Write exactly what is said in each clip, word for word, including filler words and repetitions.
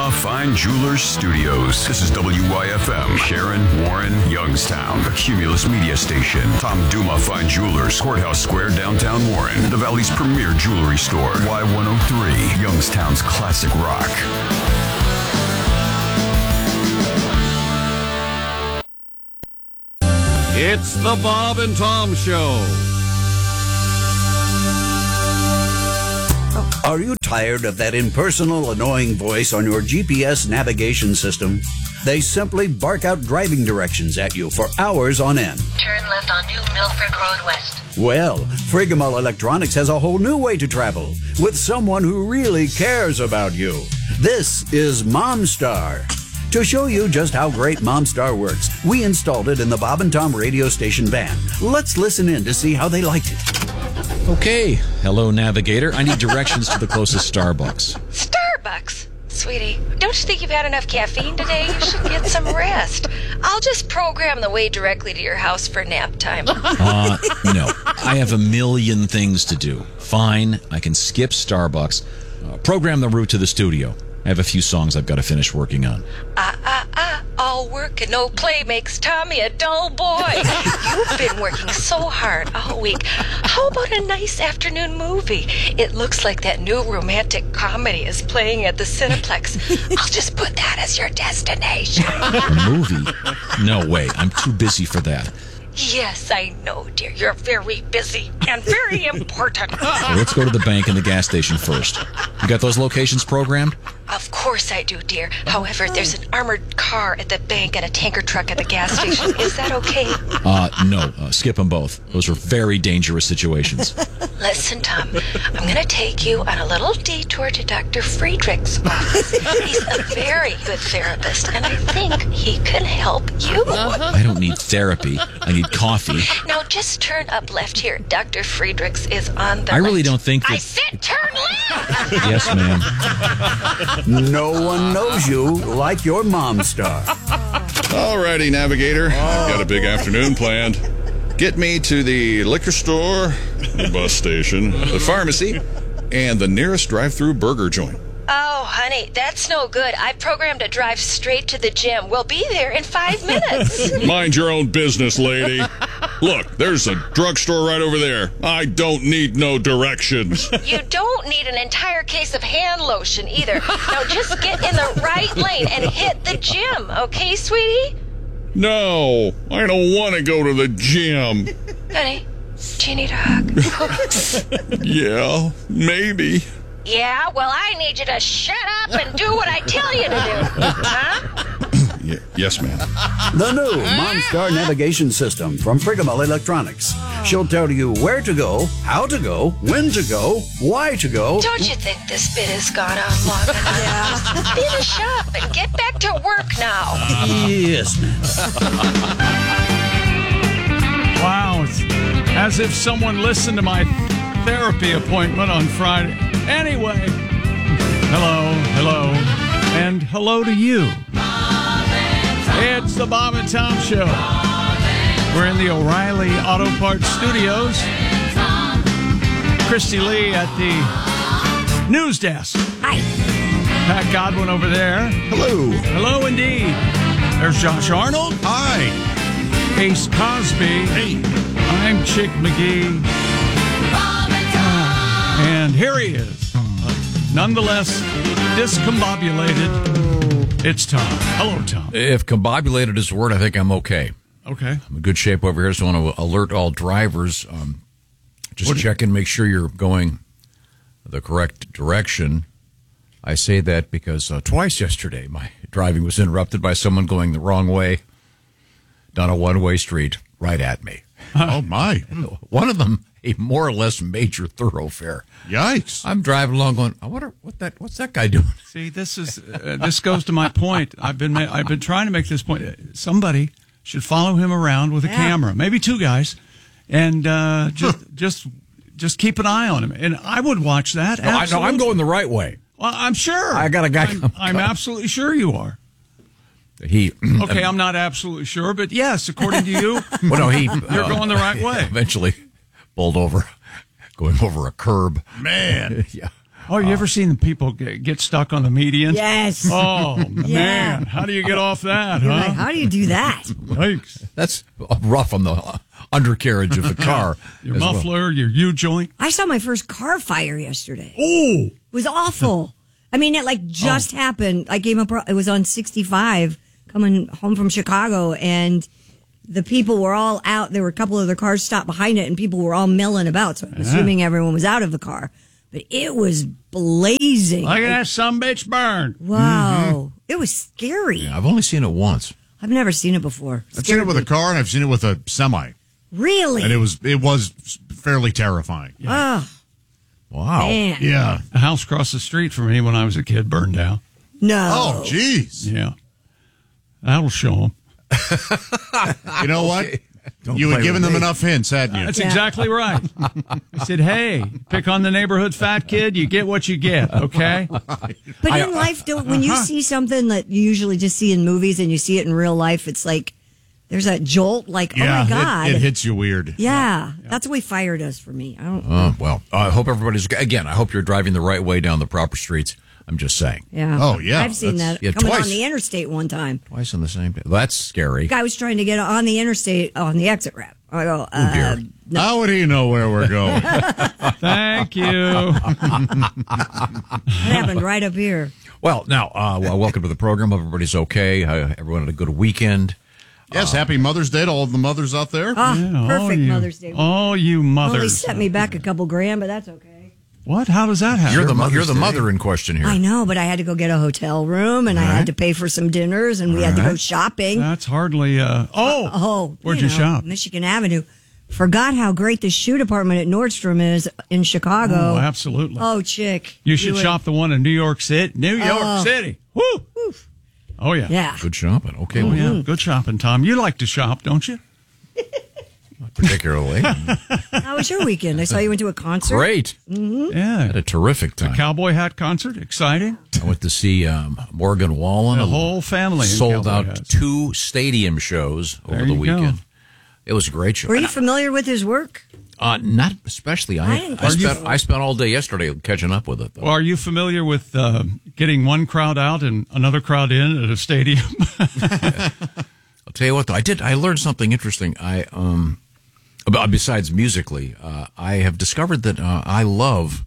Duma Fine Jewelers Studios. This is W Y F M, Sharon, Warren, Youngstown. A Cumulus Media Station. Tom Duma Fine Jewelers, Courthouse Square, downtown Warren. The Valley's premier jewelry store. Y one oh three, Youngstown's classic rock. It's the Bob and Tom Show. Are you tired of that impersonal, annoying voice on your G P S navigation system? They simply bark out driving directions at you for hours on end. Turn left on New Milford Road West. Well, Frigamall Electronics has a whole new way to travel with someone who really cares about you. This is MomStar. To show you just how great MomStar works, we installed it in the Bob and Tom radio station van. Let's listen in to see how they liked it. Okay. Hello, Navigator. I need directions to the closest Starbucks. Starbucks? Sweetie, don't you think you've had enough caffeine today? You should get some rest. I'll just program the way directly to your house for nap time. Uh, no. I have a million things to do. Fine, I can skip Starbucks. Uh, program the route to the studio. I have a few songs I've got to finish working on. Ah, ah, ah, all work and no play makes Tommy a dull boy. You've been working so hard all week. How about a nice afternoon movie? It looks like that new romantic comedy is playing at the Cineplex. I'll just put that as your destination. A movie? No way. I'm too busy for that. Yes, I know, dear. You're very busy and very important. Well, let's go to the bank and the gas station first. You got those locations programmed? Of course I do, dear. However, there's an armored car at the bank and a tanker truck at the gas station. Is that okay? Uh, no. Uh, skip them both. Those are very dangerous situations. Listen, Tom, I'm going to take you on a little detour to Doctor Friedrich's office. He's a very good therapist, and I think he can help you. I don't need therapy. I need coffee. Now, just turn up left here. Doctor Friedrich's is on the I really left. don't think that... I said turn left! Yes, ma'am. No one knows you like your MomStar. Alrighty, Navigator. I've got a big afternoon planned. Get me to the liquor store, the bus station, the pharmacy, and the nearest drive-through burger joint. Oh, honey, that's no good. I programmed a drive straight to the gym. We'll be there in five minutes. Mind your own business, lady. Look, there's a drugstore right over there. I don't need no directions. You don't need an entire case of hand lotion either. Now just get in the right lane and hit the gym, okay, sweetie? No, I don't want to go to the gym. Honey, do you need a hug? Yeah, maybe. Yeah, well, I need you to shut up and do what I tell you to do. Huh? Yeah, yes, ma'am. The new MomStar navigation system from Frigamall Electronics. She'll tell you where to go, how to go, when to go, why to go. Don't you think this bit has gone on long enough? Yeah. Finish up and get back to work now. Yes, ma'am. Wow, it's as if someone listened to my therapy appointment on Friday. Anyway, hello, hello, and hello to you. It's the Bob and Tom Show. We're in the O'Reilly Auto Parts Studios. Christy Lee at the news desk. Hi. Pat Godwin over there. Hello. Hello, indeed. There's Josh Arnold. Hi. Ace Cosby. Hey. I'm Chick McGee. And here he is. Uh, nonetheless, discombobulated. It's Tom. Hello, Tom. If combobulated is a word, I think I'm okay. Okay. I'm in good shape over here, so I want to alert all drivers. Um, just What- check and make sure you're going the correct direction. I say that because uh, twice yesterday my driving was interrupted by someone going the wrong way down a one-way street right at me. Oh, my. One of them, a more or less major thoroughfare. Yikes. I'm driving along going, I wonder what that, what's that guy doing? See, this is uh, this goes to my point. I've been ma- I've been trying to make this point. Somebody should follow him around with a camera, maybe two guys, and uh, just just just keep an eye on him. And I would watch that. No, I, no, I'm Absolutely. going the right way. Well, I'm sure. I got a guy I'm, come- I'm absolutely sure you are. He Okay, I'm not absolutely sure, but yes, according to you, well, no, he, you're going the right way. Eventually pulled over, going over a curb. Man. Yeah. Oh, you ever seen the people get, get stuck on the median? Yes. Oh, Yeah. man. How do you get off that, You're huh? like, how do you do that? Yikes. That's rough on the uh, undercarriage of the car. Your as well. muffler, your U-joint. I saw my first car fire yesterday. Oh. It was awful. I mean, it like just happened. I came up, it was on sixty-five coming home from Chicago, and the people were all out. There were a couple of their cars stopped behind it, and people were all milling about. So I'm assuming everyone was out of the car. But it was blazing. Look at that sumbitch burn. Wow. It was scary. Yeah, I've only seen it once. I've never seen it before. I've seen it with a car, and I've seen it with a semi, Really? and it was it was fairly terrifying. Oh, Wow. man. Yeah. The house across the street from me when I was a kid burned down. No. Oh, jeez. Yeah. That'll show them. You know what? Don't You play had given with them me. enough hints, hadn't you? That's Yeah. exactly right. I said, hey, pick on the neighborhood fat kid, you get what you get, okay? But in life, don't when you see something that you usually just see in movies and you see it in real life, it's like there's that jolt, like, yeah, oh my God. It, it hits you weird. Yeah, that's what fire does for me. I don't. Oh, well, I hope everybody's, again, I hope you're driving the right way down the proper streets. I'm just saying. Yeah. Oh, yeah, I've seen that's- that yeah, coming twice. on the interstate one time. Twice on the same day. That's scary. Guy was trying to get on the interstate on the exit ramp. I go, uh, dear. How would he know where we're going? Thank you. that happened right up here. Well, now, uh, well, welcome to the program. Hope everybody's okay. Uh, everyone had a good weekend. Yes, happy Mother's Day to all the mothers out there. Ah, Yeah, perfect all you- Mother's Day. All you Only mothers. set me back a couple grand, but that's okay. What? How does that happen? You're the mo- Mother's you're the Day. mother in question here. I know, but I had to go get a hotel room, and I had to pay for some dinners, and we had to go shopping. That's hardly, uh, oh. Oh, Where'd you know, shop? Michigan Avenue. Forgot how great the shoe department at Nordstrom is in Chicago. Oh, absolutely. Oh, chick. You should would- shop the one in New York City. New York Oh. City. Woo! Oh, yeah. Yeah. Good shopping. Okay, Oh, well, yeah. Good shopping, Tom. You like to shop, don't you? particularly. How was your weekend? I saw you went to a concert. Great. Yeah. Had a terrific time. Cowboy hat concert. Exciting. I went to see um, Morgan Wallen. The whole family in sold cowboy out hats. two stadium shows There over the you go. weekend. It was a great show. Were you familiar with his work? Uh, not especially. I, I I, didn't- Are spent you- I spent all day yesterday catching up with it. Though. Well, are you familiar with uh, getting one crowd out and another crowd in at a stadium? I'll tell you what, though, I did. I learned something interesting. I um, about besides musically, uh, I have discovered that uh, I love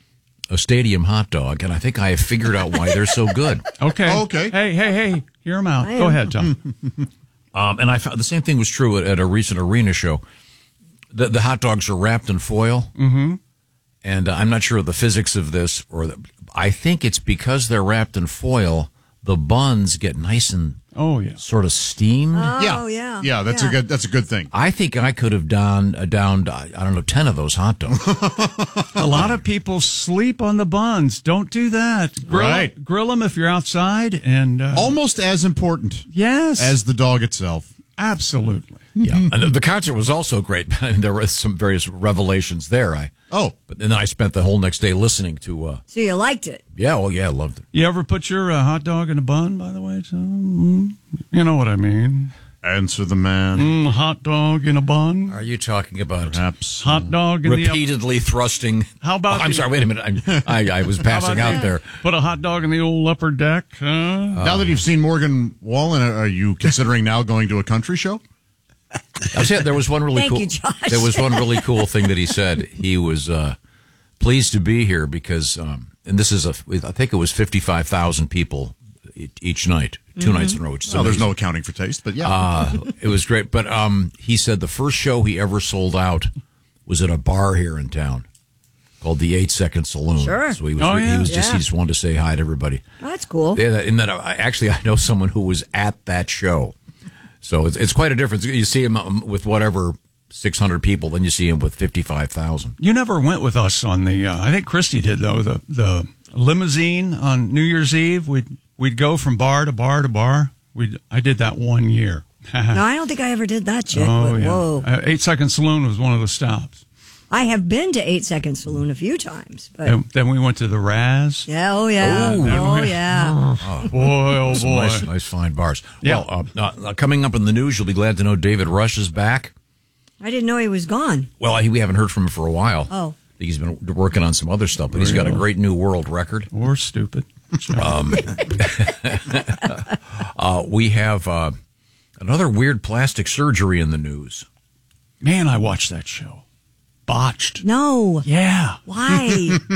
a stadium hot dog, and I think I have figured out why they're so good. Okay. Okay. Hey, hey, hey. Hear him out. I Go am. ahead, Tom. Um, and I found the same thing was true at, at a recent arena show. The, the hot dogs are wrapped in foil, mm-hmm. and uh, I'm not sure of the physics of this, or the, I think it's because they're wrapped in foil. The buns get nice and Oh, yeah. sort of steamed. Oh, yeah, yeah. yeah. That's Yeah. a good. That's a good thing. I think I could have downed, uh, downed I don't know, ten of those hot dogs. A lot of people sleep on the buns. Don't do that. Grill, Right. Grill them if you're outside. And uh, Almost as important yes, as the dog itself. absolutely. Yeah, and the- the concert was also great. I mean, there were some various revelations there. I Oh, but then I spent the whole next day listening to. Uh, So you liked it? yeah, oh yeah, I loved it. You ever put your uh, hot dog in a bun? By the way, Tom? Mm, you know what I mean. answer the man. Mm, hot dog in a bun. Are you talking about Perhaps. Hot dog in the repeatedly thrusting? How about Oh, I'm the- sorry. Wait a minute. I'm, I I was passing out there. Put a hot dog in the old upper deck. Huh? Now that you've seen Morgan Wallen, are you considering now going to a country show? I said there was one really Thank cool. you, Josh. There was one really cool thing that he said. He was uh, pleased to be here because, um, and this is a, I think it was fifty-five thousand people e- each night, 2 nights in a row. Which is Well, there's amazing. no accounting for taste, but yeah. Uh, it was great. But um, he said the first show he ever sold out was at a bar here in town called the Eight Second Saloon. Sure. So he was, Oh, he yeah. was just, Yeah. he just wanted to say hi to everybody. Oh, that's cool. Yeah, and then I, actually, I know someone who was at that show. So it's, it's quite a difference. You see him um, with whatever six hundred people, then you see him with fifty-five thousand. You never went with us on the. Uh, I think Christy did though. The the limousine on New Year's Eve. We'd we'd go from bar to bar to bar. We I did that one year. No, I don't think I ever did that, chick. Oh but yeah. Whoa. Uh, Eight Second Saloon was one of the stops. I have been to Eight Second Saloon a few times, but And then we went to the Raz. yeah, oh yeah, Ooh. oh yeah. Boy, oh Some boy. nice, nice fine bars. Yeah. Well, uh, uh, coming up in the news, you'll be glad to know David Rush is back. I didn't know he was gone. Well, he, we haven't heard from him for a while. Oh, He's been working on some other stuff, but he's got a great new world record. Or stupid. Um, uh, we have uh, another weird plastic surgery in the news. Man, I watched that show. Botched. No. Yeah. Why?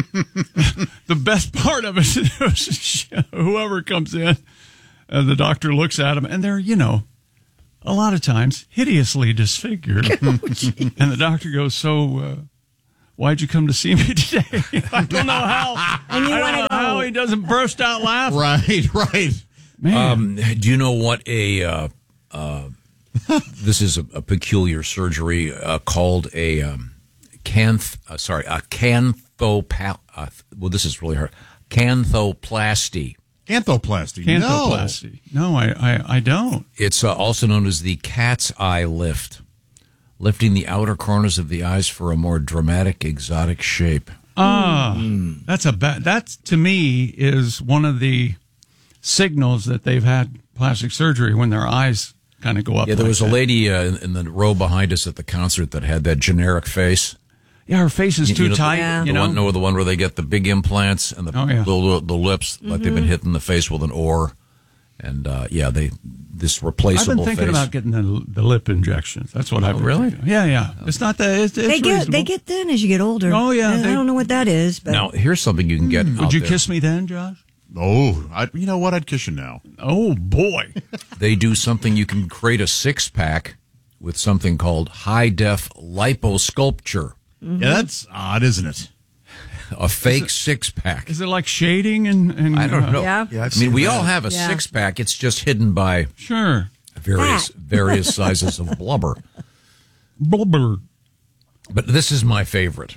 The best part of it is whoever comes in, and the doctor looks at him, and they're, you know, a lot of times hideously disfigured. Oh, and the doctor goes, so, uh, why'd you come to see me today? I don't know how. And you I want don't to know go. how he doesn't burst out laughing. Right, right. Man. Um, do you know what a uh, uh, this is a, a peculiar surgery uh, called a um, canth uh, sorry a canthopal uh, well this is really hard canthoplasty. Canthoplasty. Canthoplasty. No, I, I, I don't. It's uh, also known as the cat's eye lift, lifting the outer corners of the eyes for a more dramatic, exotic shape. Ah, that's a bad. That to me is one of the signals that they've had plastic surgery when their eyes kind of go up. Yeah, there like was a that. lady uh, in, in the row behind us at the concert that had that generic face. Yeah, her face is You- too you know, tight. Yeah. The You know, one, no, the one where they get the big implants and the Oh, yeah. the, the lips like they've been hitting the face with an oar, and uh, yeah, they this I've replaceable been thinking face. about getting the, the lip injections. That's what I've been really? thinking. Yeah, yeah. It's not that. It's, it's they get reasonable. they get thin as you get older. Oh, yeah, I, they- I don't know what that is, but Now, here's something you can get. out Would you there. kiss me then, Josh? Oh, I, you know what? I'd kiss you now. Oh boy. They do something. You can create a six pack with something called high def liposculpture, Yeah, that's odd, isn't it? a fake six pack. Is it like shading and? and I don't uh, know. Yeah. Yeah, I've I mean, seen we that. all have a Yeah. six pack. It's just hidden by Sure. various Fat. various sizes of blubber. Blubber. But this is my favorite.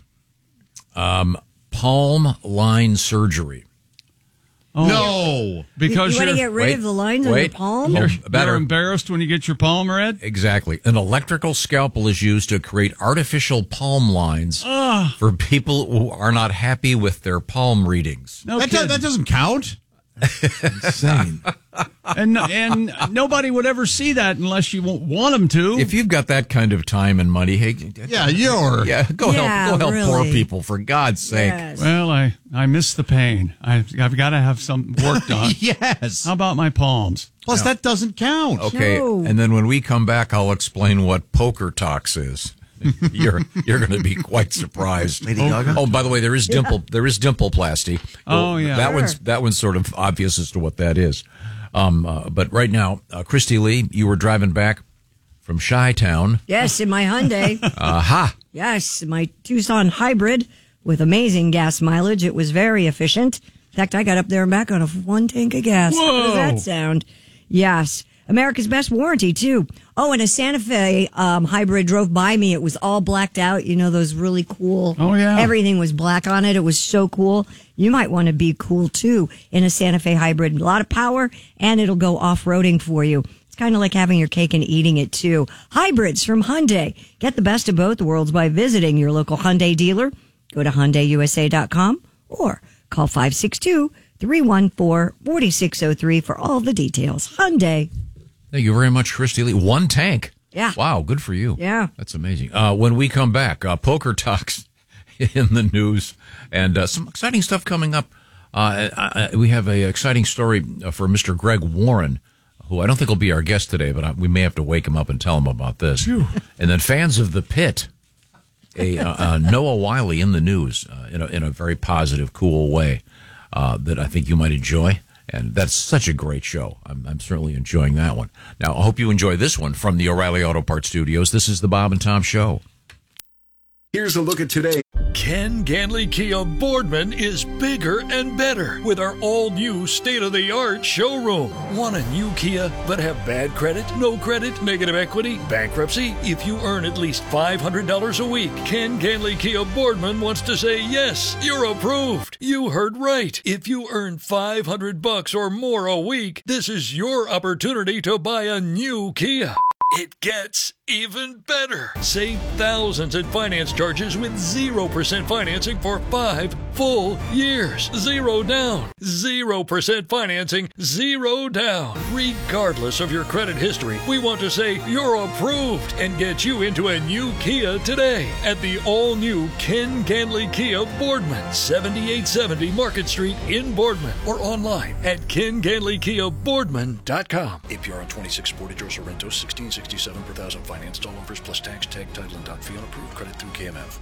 Um, palm line surgery. Oh, No. because you want to you're, get rid wait, of the lines on wait. your palm. Oh, you're, better. you're embarrassed when you get your palm read. Exactly. An electrical scalpel is used to create artificial palm lines for people who are not happy with their palm readings. No That, do- kidding. that doesn't count. Insane. and and nobody would ever see that unless you won't want them to. If you've got that kind of time and money, hey, Yeah, you're. yeah, go Yeah, help, go help poor really. people for God's sake. Yes. well, I I miss the pain. I've I've got to have some work done. Yes. How about my palms? Plus, that doesn't count. Okay, No. and then when we come back, I'll explain what poker talks is. you're you're going to be quite surprised. Lady Gaga? Oh, by the way, there is dimple there is dimpleplasty. Oh, yeah. that Sure. one's that one's sort of obvious as to what that is. Um, uh, but right now, uh, Christy Lee, you were driving back from Chi-Town. Yes, in my Hyundai. Aha! Yes, my Tucson hybrid with amazing gas mileage. It was very efficient. In fact, I got up there and back on a one tank of gas. How does Whoa. that sound? Yes. America's best warranty, too. Oh, and a Santa Fe um, hybrid drove by me. It was all blacked out. You know, those really cool. Oh, yeah. Everything was black on it. It was so cool. You might want to be cool, too, in a Santa Fe hybrid. A lot of power, and it'll go off-roading for you. It's kind of like having your cake and eating it, too. Hybrids from Hyundai. Get the best of both worlds by visiting your local Hyundai dealer. Go to Hyundai U S A dot com or call five six two, three one four, four six zero three for all the details. Hyundai. Thank you very much, Christy Lee. One tank. Yeah. Wow, good for you. Yeah. That's amazing. Uh, when we come back, uh, poker talks in the news and uh, some exciting stuff coming up. Uh, I, I, we have a exciting story uh, for Mister Greg Warren, who I don't think will be our guest today, but I, we may have to wake him up and tell him about this. And then fans of The Pit, a uh, uh, Noah Wiley in the news uh, in, a, in a very positive, cool way uh, that I think you might enjoy. And that's such a great show. I'm, I'm certainly enjoying that one. Now, I hope you enjoy this one from the O'Reilly Auto Parts Studios. This is the Bob and Tom Show. Here's a look at today. Ken Ganley Kia Boardman is bigger and better with our all-new state-of-the-art showroom. Want a new Kia but have bad credit, no credit, negative equity, bankruptcy? If you earn at least five hundred dollars a week, Ken Ganley Kia Boardman wants to say yes, you're approved. You heard right. If you earn five hundred bucks or more a week, this is your opportunity to buy a new Kia. It gets even better. Save thousands in finance charges with zero percent financing for five full years. Zero down. zero percent financing, zero down. Regardless of your credit history, we want to say you're approved and get you into a new Kia today at the all-new Ken Ganley Kia Boardman, seventy-eight seventy Market Street in Boardman, or online at ken ganley kia boardman dot com. A P R on twenty-six Sportage or Sorrento, sixteen sixty-seven per thousand financed all offers plus tax, tag, title, and doc fee on approved credit through K M F.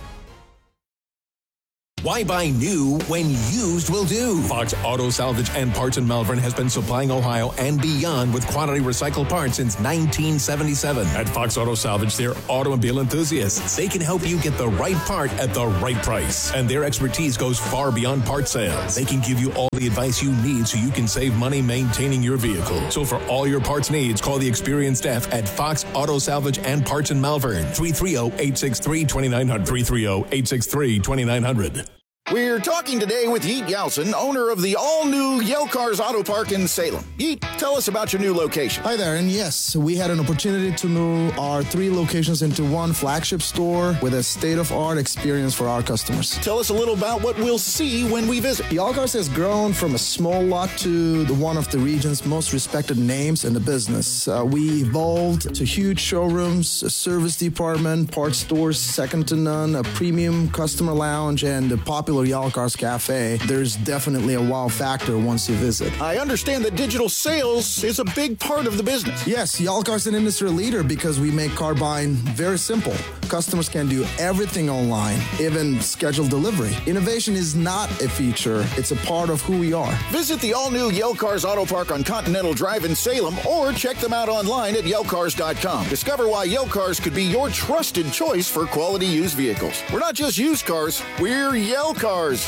Why buy new when used will do? Fox Auto Salvage and Parts in Malvern has been supplying Ohio and beyond with quality recycled parts since nineteen seventy-seven. At Fox Auto Salvage, they're automobile enthusiasts. They can help you get the right part at the right price. And their expertise goes far beyond part sales. They can give you all the advice you need so you can save money maintaining your vehicle. So for all your parts needs, call the experienced staff at Fox Auto Salvage and Parts in Malvern. three three zero, eight six three, two nine zero zero. three three zero, eight six three, two nine zero zero. We're talking today with Yeet Yelson, owner of the all-new Yale Cars Auto Park in Salem. Yeet, tell us about your new location. Hi there, and yes, we had an opportunity to move our three locations into one flagship store with a state-of-art experience for our customers. Tell us a little about what we'll see when we visit. Yale Cars has grown from a small lot to the one of the region's most respected names in the business. Uh, we evolved to huge showrooms, a service department, parts stores second to none, a premium customer lounge, and a popular Yale Cars Cafe. There's definitely a wow factor once you visit. I understand that digital sales is a big part of the business. Yes, Yale Cars is an industry leader because we make car buying very simple. Customers can do everything online, even schedule delivery. Innovation is not a feature, it's a part of who we are. Visit the all-new Yale Cars Auto Park on Continental Drive in Salem or check them out online at yale cars dot com. Discover why Yale Cars could be your trusted choice for quality used vehicles. We're not just used cars, we're Yale Cars.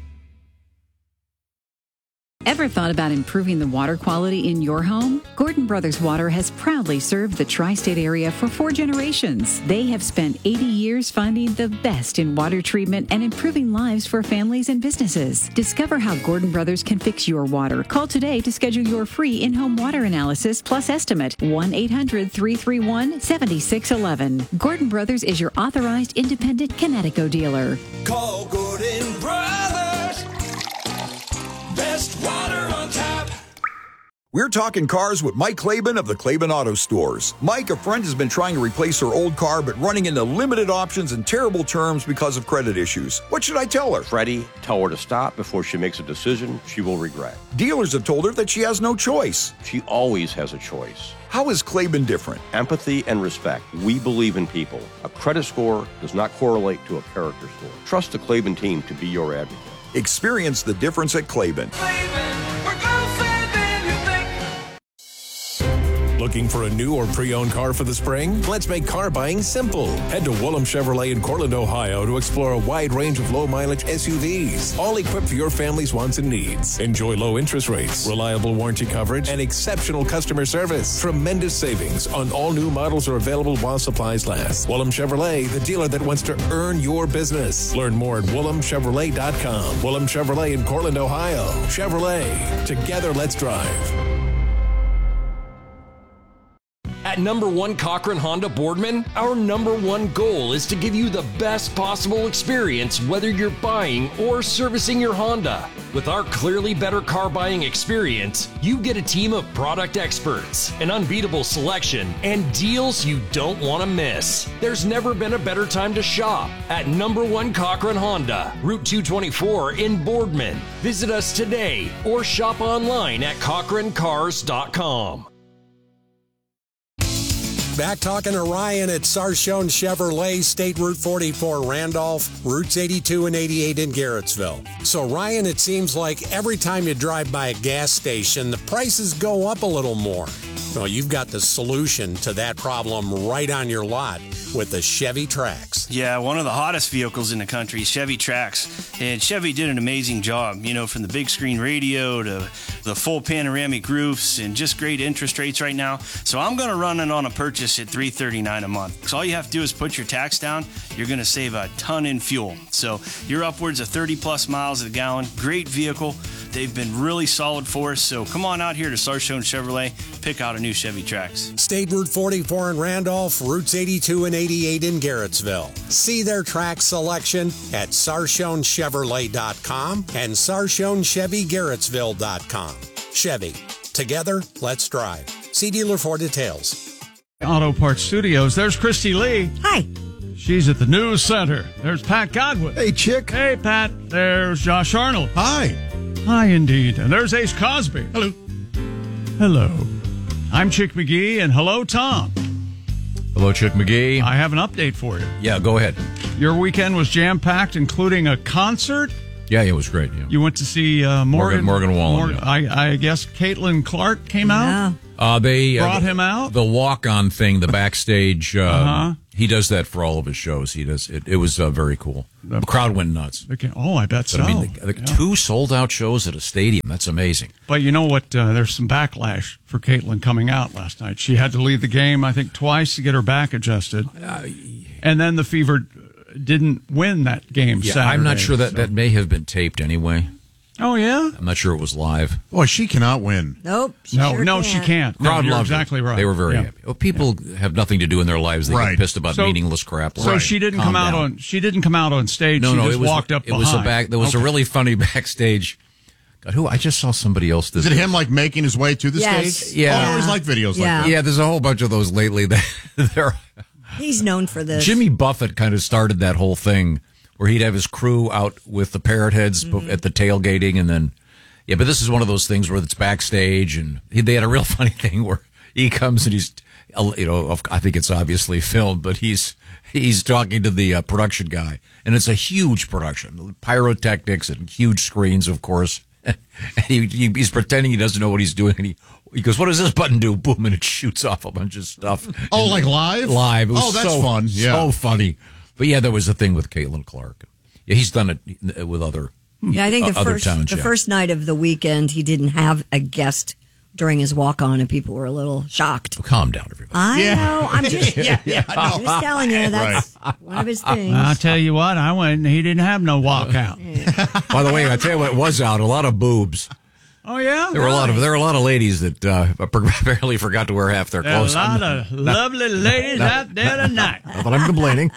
Ever thought about improving the water quality in your home? Gordon Brothers Water has proudly served the tri-state area for four generations. They have spent eighty years finding the best in water treatment and improving lives for families and businesses. Discover how Gordon Brothers can fix your water. Call today to schedule your free in-home water analysis plus estimate. one eight hundred, three three one, seven six one one. Gordon Brothers is your authorized independent Connecticut dealer. Call Gordon Brothers. Best water on tap. We're talking cars with Mike Claiborne of the Claiborne Auto Stores. Mike, a friend, has been trying to replace her old car, but running into limited options and terrible terms because of credit issues. What should I tell her? Freddie, tell her to stop before she makes a decision she will regret. Dealers have told her that she has no choice. She always has a choice. How is Claiborne different? Empathy and respect. We believe in people. A credit score does not correlate to a character score. Trust the Claiborne team to be your advocate. Experience the difference at Claiborne. Looking for a new or pre-owned car for the spring? Let's make car buying simple. Head to Woolham Chevrolet in Cortland, Ohio to explore a wide range of low-mileage S U Vs, all equipped for your family's wants and needs. Enjoy low interest rates, reliable warranty coverage, and exceptional customer service. Tremendous savings on all new models are available while supplies last. Woolham Chevrolet, the dealer that wants to earn your business. Learn more at Woolham Chevrolet dot com. Woolham Chevrolet in Cortland, Ohio. Chevrolet. Together, let's drive. At number one Cochran Honda Boardman, our number one goal is to give you the best possible experience whether you're buying or servicing your Honda. With our clearly better car buying experience, you get a team of product experts, an unbeatable selection, and deals you don't want to miss. There's never been a better time to shop at number one Cochran Honda, Route two twenty-four in Boardman. Visit us today or shop online at cochran cars dot com. Back talking to Ryan at Sarchone Chevrolet, State Route forty-four Randolph, Routes eighty-two and eighty-eight in Garrettsville. So Ryan, it seems like every time you drive by a gas station, the prices go up a little more. Well, you've got the solution to that problem right on your lot with the Chevy Trax. Yeah, one of the hottest vehicles in the country is Chevy Trax. And Chevy did an amazing job, you know, from the big screen radio to the full panoramic roofs and just great interest rates right now. So I'm going to run it on a purchase at three hundred thirty-nine dollars a month. So all you have to do is put your tax down. You're going to save a ton in fuel. So you're upwards of thirty plus miles a gallon. Great vehicle. They've been really solid for us. So come on out here to Sarshone Chevrolet. Pick out a new Chevy Trax. State Route forty-four in Randolph, Routes eighty-two and eighty-eight in Garrettsville. See their track selection at sarshone chevrolet dot com and sarshone chevy garrettsville dot com. Chevy. Together, let's drive. See dealer for details. Auto Parts Studios. There's Christy Lee. Hi. She's at the News Center. There's Pat Godwin. Hey, Chick. Hey, Pat. There's Josh Arnold. Hi. Hi, indeed. And there's Ace Cosby. Hello. Hello. I'm Chick McGee, and hello, Tom. Hello, Chick McGee. I have an update for you. Yeah, go ahead. Your weekend was jam-packed, including a concert. Yeah, it was great. Yeah. You went to see uh, Morgan, Morgan, Morgan Wallen. Morgan, I, I guess Caitlin Clark came out. Yeah. Uh, they Brought uh, him out? The walk-on thing, the backstage. Uh, Uh-huh. He does that for all of his shows. He does. It, it was uh, very cool. The crowd went nuts. Okay. Oh, I bet But, so. I mean, the, the Yeah. two sold-out shows at a stadium. That's amazing. But you know what? Uh, there's some backlash for Caitlin coming out last night. She had to leave the game, I think, twice to get her back adjusted. Uh, and then the Fever didn't win that game Yeah, Saturday. I'm not sure that so- that may have been taped anyway. Oh, yeah? I'm not sure it was live. Boy, she cannot win. Nope. She No, sure no, can't. she can't. No, Crowd you're loved exactly it. right. They were very Yeah. happy. Well, people have nothing to do in their lives. They Right. get pissed about So- meaningless crap. So Right. she didn't Calm come out down. on. She didn't come out on stage. No, she no, just it was walked up it was a behind. back. There was Okay. a really funny backstage. God, who I just saw somebody else. This Is it him like making his way to the Yes. stage? Yeah. Oh, I always like videos Yeah. like that. Yeah, there's a whole bunch of those lately. That they're He's known for this. Jimmy Buffett kind of started that whole thing where he'd have his crew out with the parrot heads Mm-hmm. at the tailgating, and then yeah. But this is one of those things where it's backstage, and he, they had a real funny thing where he comes and he's, you know, I think it's obviously filmed, but he's he's talking to the uh, production guy, and it's a huge production, pyrotechnics and huge screens, of course. And he, he, he's pretending he doesn't know what he's doing, and he he goes, "What does this button do?" Boom, and it shoots off a bunch of stuff. Oh, And- like live? Live. It was Oh, that's so, fun. Yeah. So funny. But yeah, there was a thing with Caitlin Clark. Yeah, he's done it with other Yeah, I think the uh, other first towns. the yeah. first night of the weekend, he didn't have a guest during his walk on, and people were a little shocked. Calm down, everybody. I Yeah. know. I'm just, Yeah, yeah, I'm just telling you that's one of his things. I'll tell you what. I went. and He didn't have no walkout. By the way, I tell you what was out, a lot of boobs. Oh yeah. There were a lot of there were a lot of ladies that uh, apparently forgot to wear half their There are a clothes. lot of lovely ladies out there tonight. Not that I'm complaining.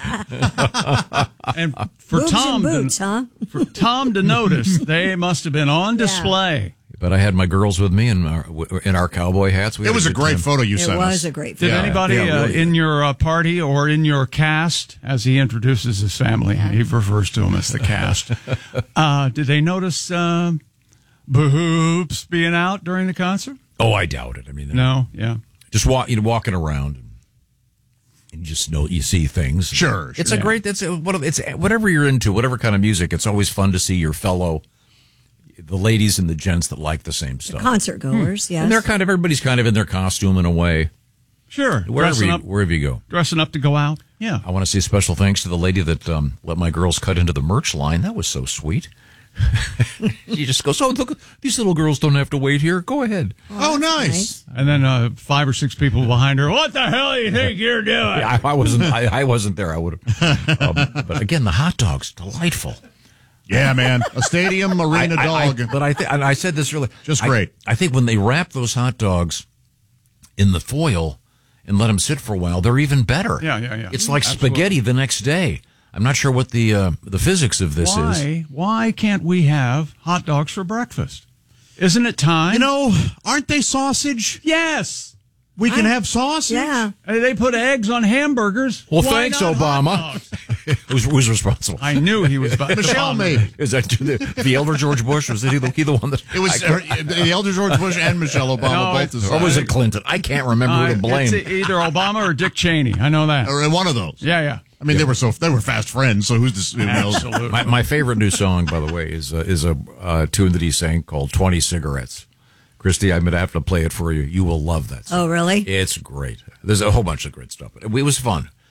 And for Boobs Tom, and boots, to, huh? for Tom to notice, they must have been on display. But I had my girls with me in our, in our cowboy hats. We It had was a good great time. photo you It sent was us. a great Did photo. anybody yeah, uh, really. in your uh, party or in your cast, as he introduces his family, he refers to them as the cast, uh, did they notice um, boobs being out during the concert? Oh, I doubt it. I mean, No, yeah. just walk, you know, walking around, and you just know you see things. Sure, it's sure. a great. It's a, what it's whatever you're into, whatever kind of music. It's always fun to see your fellow, the ladies and the gents that like the same stuff. Concert goers, yes. And they're kind of everybody's kind of in their costume in a way. Sure. Wherever dressing you, up, wherever you go. dressing up to go out. Yeah. I want to say special thanks to the lady that um, let my girls cut into the merch line. That was so sweet. She just goes, "Oh, look, these little girls don't have to wait here. Go ahead." Oh, nice. And then uh, five or six people behind her. What the hell do you think you're doing? I, I wasn't. I, I wasn't there. I would have. Um, but again, the hot dogs, delightful. Yeah, man. A stadium arena I- I- I- dog. but I, th- and I said this earlier. Just I- great. I, think when they wrap those hot dogs in the foil and let them sit for a while, they're even better. Yeah, yeah, yeah. It's like Absolutely. spaghetti the next day. I'm not sure what the uh, the physics of this why, is. Why can't we have hot dogs for breakfast? Isn't it time? You know, aren't they sausage? Yes. We can I- have sausage? Yeah. Hey, they put eggs on hamburgers. Well, Why thanks, not hot Obama. dogs? who's, who's responsible? I knew he was about Michelle Obama. made. Is that the, the elder George Bush? Was it he the, he the one that It was I can't- uh, the elder George Bush and Michelle Obama No, both it's- decided. or was it Clinton? I can't remember Uh, who to blame. It's either Obama or Dick Cheney. I know that. Or one of those. Yeah, yeah. I mean, they were so they were fast friends. So who's this? Who knows? Absolutely. My, my favorite new song, by the way, is uh, is a uh, tune that he sang called twenty cigarettes. Christy, I'm going to have to play it for you. You will love that song. Oh, really? It's great. There's a whole bunch of great stuff. It was fun.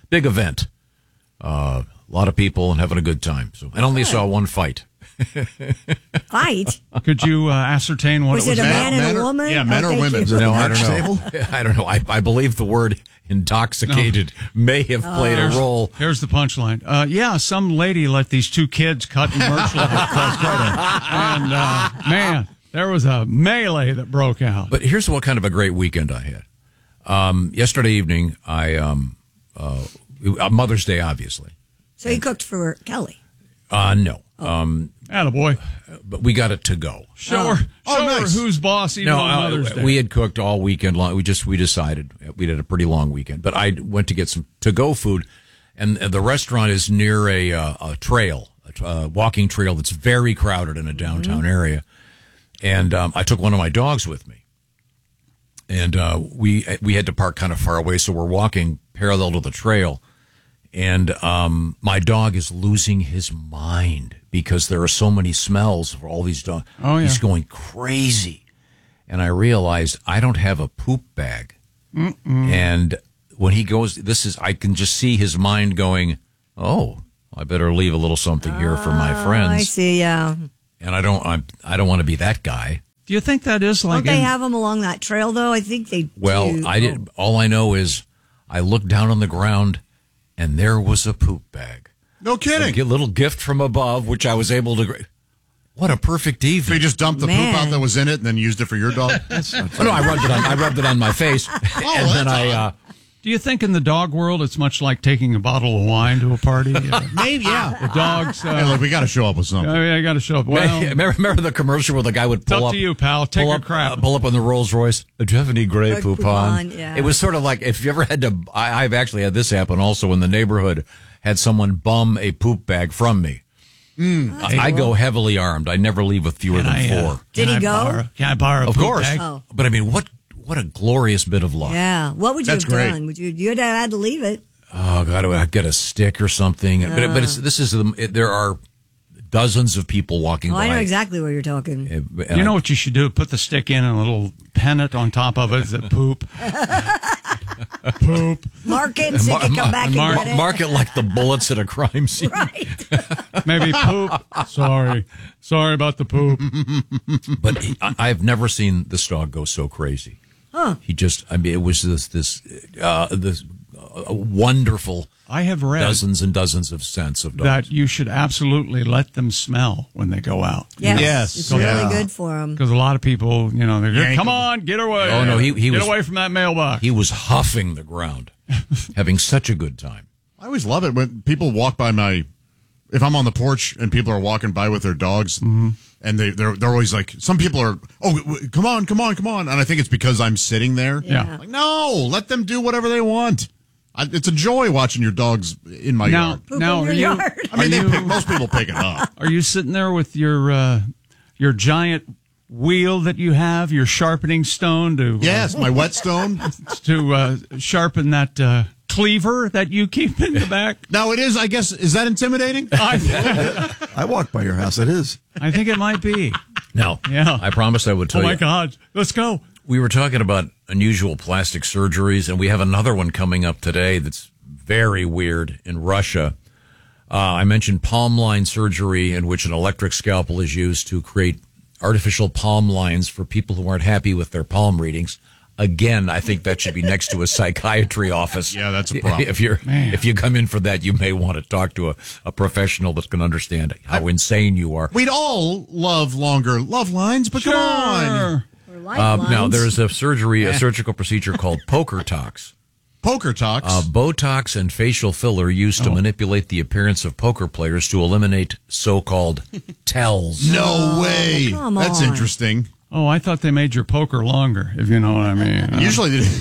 big event. Uh, a lot of people and having a good time. So I only Good. saw one fight. Fight? Could you uh, ascertain what Was it was? it a about? man and a woman? Yeah, men Oh, or thank women? you. No, I don't know. I don't know. I, I believe the word intoxicated may have played a role. Here's the punchline. Uh, yeah, some lady let these two kids cut and and uh, man, there was a melee that broke out. But here's what kind of a great weekend I had. Um, yesterday evening, I um, uh, Mother's Day, obviously. So you cooked for Kelly? Uh, no. Um, Attaboy. But we got it to go. Show her, Oh, show her nice. who's boss even No, on uh, Mother's Day. we had cooked all weekend long. We just we decided we did a pretty long weekend. But I went to get some to go food, and the restaurant is near a uh, a trail, a uh, walking trail that's very crowded in a downtown area. And um, I took one of my dogs with me, and uh, we we had to park kind of far away, so we're walking parallel to the trail. And um, my dog is losing his mind because there are so many smells for all these dogs. Oh, yeah. He's going crazy. And I realized I don't have a poop bag. Mm-mm. And when he goes, this is, I can just see his mind going, oh, I better leave a little something here for my Oh, friends. I see, yeah. And I don't, I, I don't want to be that guy. Do you think that is like Don't they in- have them along that trail, though? I think they Well, do. I did. All I know is I looked down on the ground, and there was a poop bag. No kidding. A little gift from above, which I was able to. What a perfect evening! So you just dumped the Man. poop out that was in it and then used it for your dog? Oh, no, I rubbed it on. I rubbed it on my face, and then that's I. Uh, Do you think in the dog world it's much like taking a bottle of wine to a party? Maybe, yeah. The dogs. Uh, Hey, look, we got to show up with something. I mean, I got to show up. Well, remember, remember the commercial where the guy would it's pull up up to you, pal. Take pull a up, crap. uh, pull up on the Rolls Royce. Do you have any Grey Grey Poupon? Poupon, yeah. It was sort of like if you ever had to. I, I've actually had this happen also in the neighborhood. Had someone bum a poop bag from me. Mm. I, I go heavily armed. I never leave with fewer than I, uh, four. Did can he I go? borrow- can I borrow a Of poop course, bag? Oh. but I mean, what what a glorious bit of luck. Yeah. What would you That's have great. done? Would you? You'd have had to leave it. Oh God, I'd get a stick or something. But but it's, this is the it, there are dozens of people walking Oh, by. I know exactly what you're talking. And You know I- what you should do? Put the stick in and a little pennant on top of it. Is it poop? Poop. Mark it so you can come back and mark, get it. mark it like the bullets at a crime scene. Right. Maybe poop. Sorry. Sorry about the poop. But he, I, I've never seen this dog go so crazy. Huh. He just, I mean, it was this this uh, this uh, wonderful. I have read dozens and dozens of scents of dogs. that you should absolutely let them smell when they go out. Yes. Yes. It's Yeah. really good for them. Because a lot of people, you know, they're Yank come them. on, get away. Oh, no, he- he get was- away from that mailbox. He was huffing the ground, having such a good time. I always love it when people walk by my. If I'm on the porch and people are walking by with their dogs, Mm-hmm. and they they're they're always like, some people are, oh, w- w- come on, come on, come on, and I think it's because I'm sitting there. Yeah. Like, no, let them do whatever they want. I, it's a joy watching your dogs in my now, yard. Poop now in are your you, yard. I mean, are they you- pick, most people pick it up. Are you sitting there with your uh, your giant wheel that you have, your sharpening stone to uh, Yes, my whetstone. to uh, sharpen that uh, cleaver that you keep in the back? Now it is. I guess is that intimidating? I, I walk by your house. It is. I think it might be. No, Yeah. I promised I would tell Oh my you. God! Let's go. We were talking about unusual plastic surgeries, and we have another one coming up today that's very weird in Russia. Uh, I mentioned palm line surgery, in which an electric scalpel is used to create artificial palm lines for people who aren't happy with their palm readings. Again, I think that should be next to a psychiatry office. Yeah, that's a problem. If you're Man. if you come in for that, you may want to talk to a, a professional that can understand how insane you are. We'd all love longer love lines, but come on, Or Uh, lifelines. now, there is a surgery, a surgical procedure called poker tox. poker talks. Uh, Botox and facial filler used to manipulate the appearance of poker players to eliminate so-called tells. no way. come That's on. interesting. Oh, I thought they made your poker longer, if you know what I mean. Uh, Usually, they,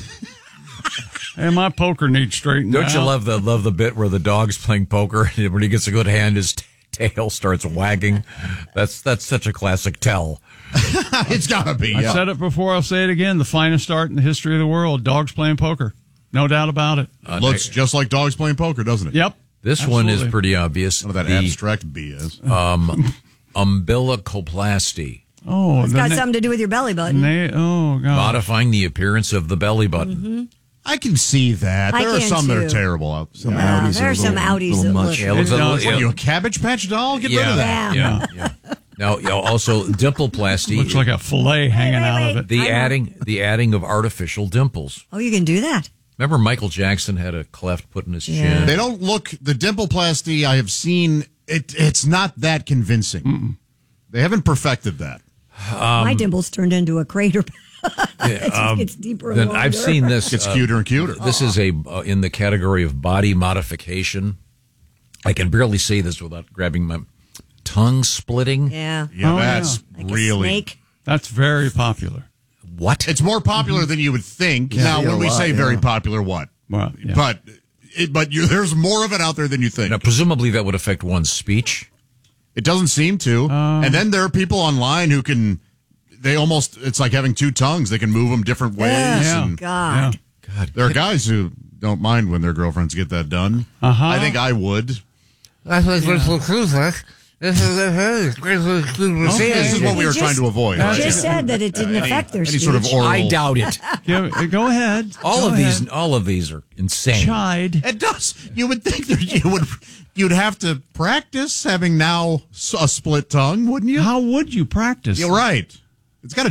hey, my poker needs straightened Don't out. you love the love the bit where the dog's playing poker and when he gets a good hand, his t- tail starts wagging? That's that's such a classic tell. it's gotta be. I Yeah. said it before, I'll say it again. The finest art in the history of the world, dogs playing poker. No doubt about it. Uh, Looks just like dogs playing poker, doesn't it? Yep. This one is Absolutely. pretty obvious. None of that The, abstract B is. um, umbilicoplasty, Oh, It's the got na- something to do with your belly button. na- oh, God. modifying the appearance of the belly button. I can see that. I There are can some that too. are terrible out there. Some Yeah, Audis there are are a some little, Audis little that much. look- Yeah, it looks a What little- are yeah. you, a Cabbage Patch doll? Get rid Yeah. of that. Yeah. Yeah, yeah. Now, you know, also dimpleplasty. Looks like a fillet hanging wait, out wait. of it. the I know. adding the adding of artificial dimples. Oh, you can do that. Remember, Michael Jackson had a cleft put in his Yeah. chin. They don't look, the dimpleplasty I have seen, it. it's not that convincing. Mm-mm. They haven't perfected that. My dimples turned into a crater. It Um, gets deeper and then longer. I've seen this. It's cuter and cuter. This is a uh, in the category of body modification. I can barely say this without grabbing my tongue splitting. Yeah. Yeah, Oh, that's Like a really. snake. That's very popular. What? It's more popular than you would think. now, see when a we lot, say yeah. very popular, what? Well, yeah. But it, but you, there's more of it out there than you think. Now, presumably, that would affect one's speech. It doesn't seem to. Um, and then there are people online who can, they almost, it's like having two tongues. They can move them different ways. Yeah. And God. God, there are guys who don't mind when their girlfriends get that done. Uh-huh. I think I would. This is This is what we You were just- trying to avoid. You right? just said that it didn't Any- affect their any speech. sort of oral. I doubt it. Give- go ahead. All Go of ahead. these, all of these are insane. Chide. It does. You would think that you would, you'd have to practice having now a split tongue, wouldn't you? How would you practice? You're right. It's got to